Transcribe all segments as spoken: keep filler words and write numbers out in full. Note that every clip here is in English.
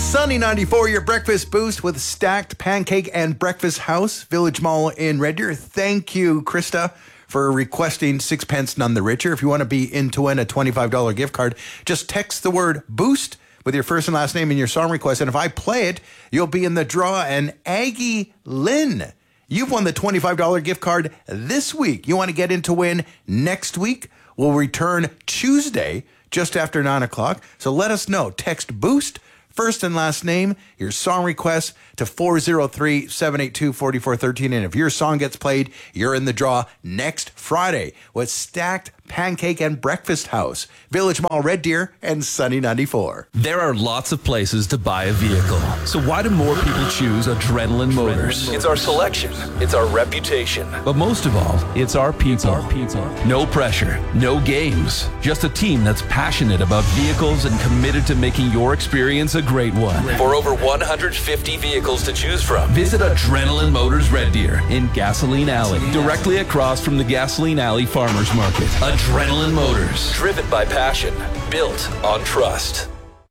Sunny ninety-four, your breakfast boost with Stacked Pancake and Breakfast House, Village Mall in Red Deer. Thank you, Krista, for requesting Sixpence None the Richer. If you want to be in to win a twenty-five dollars gift card, just text the word boost with your first and last name and your song request. And if I play it, you'll be in the draw. And Aggie Lynn, you've won the twenty-five dollars gift card this week. You want to get in to win next week? We'll return Tuesday just after nine o'clock. So let us know. Text boost, first and last name, your song request to four oh three, seven eight two, four four one three. And if your song gets played, you're in the draw next Friday with Stacked Pancake and Breakfast House, Village Mall, Red Deer, and Sunny ninety-four. There are lots of places to buy a vehicle. So why do more people choose Adrenaline Motors? It's our selection. It's our reputation. But most of all, it's our people. Our people. No pressure, no games. Just a team that's passionate about vehicles and committed to making your experience a great one. For over one hundred fifty vehicles to choose from, visit Adrenaline Motors Red Deer in Gasoline Alley, directly across from the Gasoline Alley Farmers Market. Adrenaline Motors. Driven by passion. Built on trust.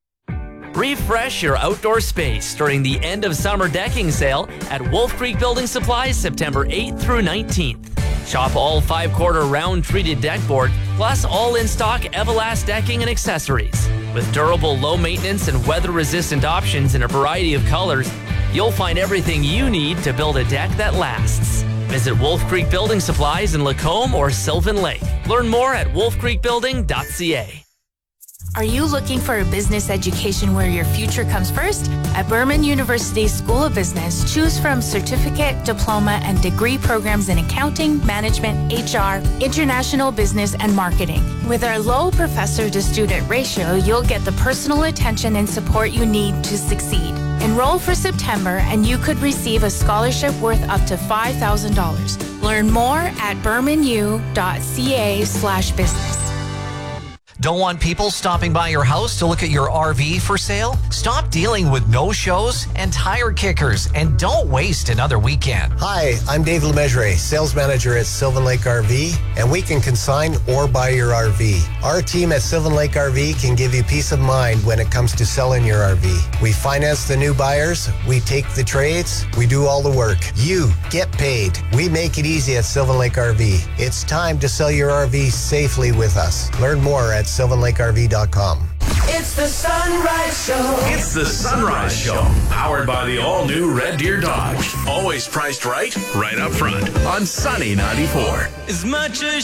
Refresh your outdoor space during the end of summer decking sale at Wolf Creek Building Supplies September eighth through nineteenth. Shop all five-quarter round treated deck board plus all in-stock Everlast decking and accessories. With durable, low-maintenance and weather-resistant options in a variety of colors, you'll find everything you need to build a deck that lasts. Visit Wolf Creek Building Supplies in Lacombe or Sylvan Lake. Learn more at wolf creek building dot c a. Are you looking for a business education where your future comes first? At Berman University School of Business, choose from certificate, diploma, and degree programs in accounting, management, H R, international business, and marketing. With our low professor-to-student ratio, you'll get the personal attention and support you need to succeed. Enroll for September, and you could receive a scholarship worth up to five thousand dollars. Learn more at berman u dot c a slash business. Don't want people stopping by your house to look at your R V for sale? Stop dealing with no-shows and tire kickers, and don't waste another weekend. Hi, I'm Dave Lemessurier, sales manager at Sylvan Lake R V, and we can consign or buy your R V. Our team at Sylvan Lake R V can give you peace of mind when it comes to selling your R V. We finance the new buyers, we take the trades, we do all the work. You get paid. We make it easy at Sylvan Lake R V. It's time to sell your R V safely with us. Learn more at sylvan lake r v dot com. It's the Sunrise Show. It's the Sunrise Show. Powered by the all-new Red Deer Dodge. Always priced right, right up front. On Sunny ninety-four. As much as